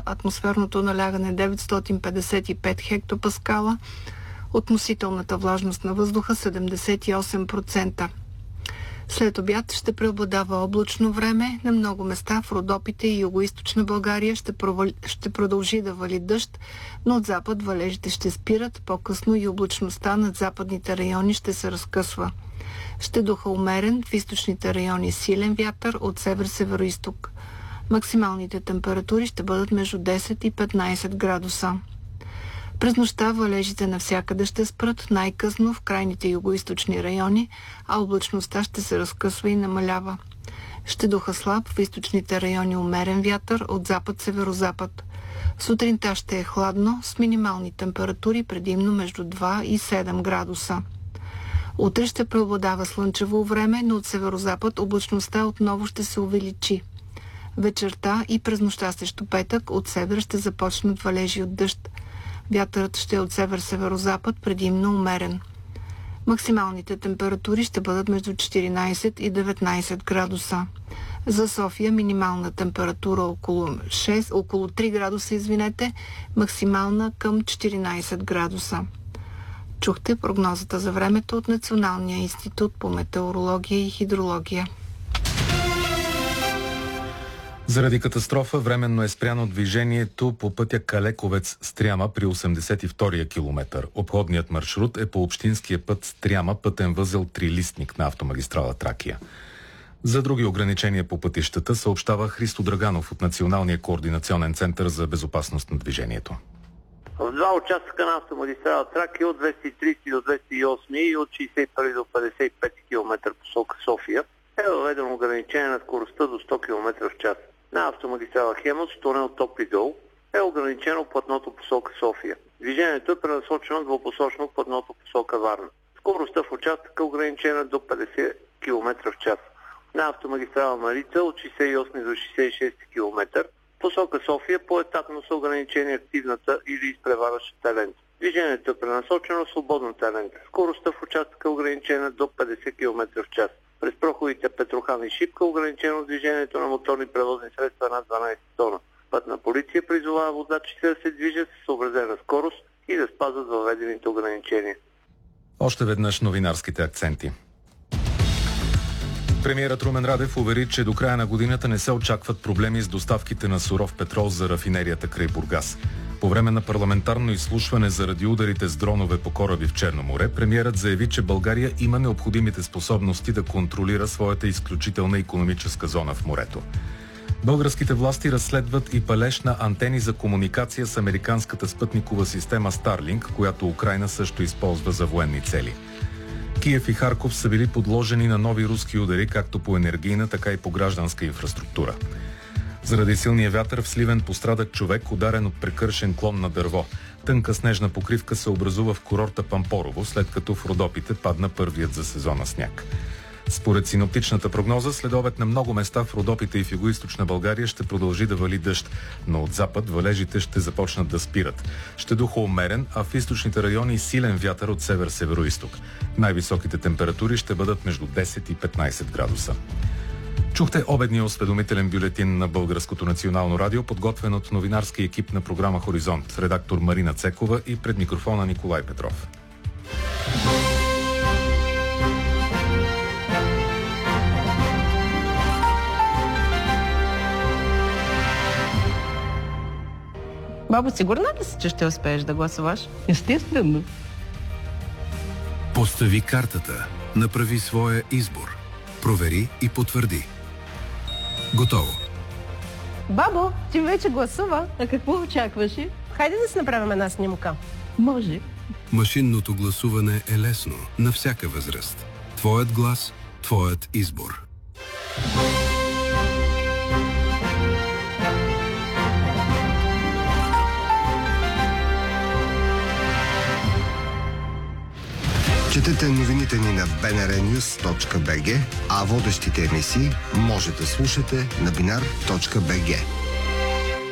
атмосферното налягане 955 хектопаскала, относителната влажност на въздуха 78%. След обяд ще преобладава облачно време. На много места в Родопите и югоизточна България ще продължи да вали дъжд, но от запад валежите ще спират. По-късно и облачността над западните райони ще се разкъсва. Ще духа умерен, в източните райони силен вятър от север-североизток. Максималните температури ще бъдат между 10 и 15 градуса. През нощта валежите навсякъде ще спрат, най-късно в крайните югоизточни райони, а облачността ще се разкъсва и намалява. Ще духа слаб, в източните райони умерен вятър от запад-северозапад. Сутринта ще е хладно, с минимални температури предимно между 2 и 7 градуса. Утре ще преобладава слънчево време, но от северозапад облачността отново ще се увеличи. Вечерта и през нощта срещу петък от север ще започнат валежи от дъжд. Вятърът ще е от север-северозапад, предимно умерен. Максималните температури ще бъдат между 14 и 19 градуса. За София минимална температура около 3 градуса, максимална към 14 градуса. Чухте прогнозата за времето от Националния институт по метеорология и хидрология. Заради катастрофа временно е спряно движението по пътя Калековец-Стряма при 82-я километър. Обходният маршрут е по общинския път Стряма, пътен възел Трилистник на автомагистрала Тракия. За други ограничения по пътищата съобщава Христо Драганов от Националния координационен център за безопасност на движението. В два участъка на автомагистрала Тракия от 230 до 208 и от 61 до 55 км посока София е въведено ограничение на скоростта до 100 км в час. На автомагистрала Хемус, тунел Топли дол, е ограничено платното посока София. Движението е пренасочено двупосочно платното посока Варна. Скоростта в участъка е ограничена до 50 км в час. На автомагистрала Марица от 68 до 66 км посока София поетапно са ограничени активната или изпреварващата лента. Движението е пренасочено в свободната лента. Скоростта в участъка е ограничена до 50 км в час. През проходите Петрохан и Шипка ограничено движението на моторни превозни средства над 12 тона. Пътна полиция призовава водачите да се движат с съобразена скорост и да спазват въведените ограничения. Още веднъж новинарските акценти. Премиерът Румен Радев увери, че до края на годината не се очакват проблеми с доставките на суров петрол за рафинерията край Бургас. По време на парламентарно изслушване заради ударите с дронове по кораби в Черно море, премиерът заяви, че България има необходимите способности да контролира своята изключителна икономическа зона в морето. Българските власти разследват и палеж на антени за комуникация с американската спътникова система Starlink, която Украйна също използва за военни цели. Киев и Харков са били подложени на нови руски удари, както по енергийна, така и по гражданска инфраструктура. Заради силния вятър в Сливен пострада човек, ударен от прекършен клон на дърво. Тънка снежна покривка се образува в курорта Пампорово, след като в Родопите падна първият за сезона сняг. Според синоптичната прогноза, следобед на много места в Родопите и в югоизточна България ще продължи да вали дъжд, но от запад валежите ще започнат да спират. Ще духа умерен, а в източните райони силен вятър от север-североизток. Най-високите температури ще бъдат между 10 и 15 градуса. Чухте обедния осведомителен бюлетин на Българското национално радио, подготвен от новинарски екип на програма Хоризонт, редактор Марина Цекова и пред микрофона Николай Петров. Бабо, сигурна ли си, че ще успееш да гласуваш? Естествено. Постави картата, направи своя избор, провери и потвърди. Готово. Бабо, ти вече гласува. А какво очакваше? Хайде да си направим една снимка. Може. Машинното гласуване е лесно, на всяка възраст. Твоят глас, твоят избор. Четете новините ни на bnrnews.bg, а водещите емисии може да слушате на binar.bg.